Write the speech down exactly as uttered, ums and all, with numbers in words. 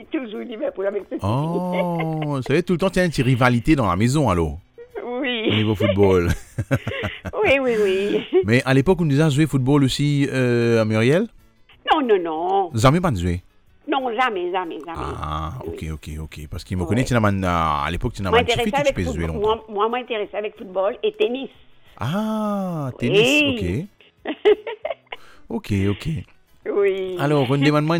toujours Liverpool avec ce Oh, ça veut dire tout le temps, il y a une petite rivalité dans la maison, alors, au Oui. niveau football. Oui, oui, oui. Mais à l'époque, on nous a joué football aussi euh, à Muriel. Non, non, non. Jamais pas de jouer. Non, jamais, jamais, jamais. Ah, ok, Oui. ok, ok. Parce qu'il me Ouais. connaît, tu n'as man- à l'époque, tu n'as Moi, pas de intéressée fille que tu avec peux jouer football. longtemps. Moi, moi, m'intéressée avec football et tennis. Ah, tennis, Oui. ok. Ok, ok. Oui. Alors, un demandement